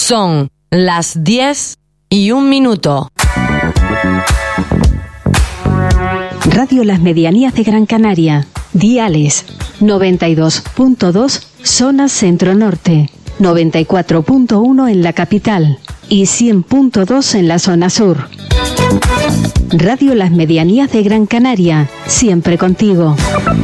Son las 10:01. Radio Las Medianías de Gran Canaria. Diales 92.2 zona centro-norte, 94.1 en la capital y 100.2 en la zona sur. Radio Las Medianías de Gran Canaria, siempre contigo.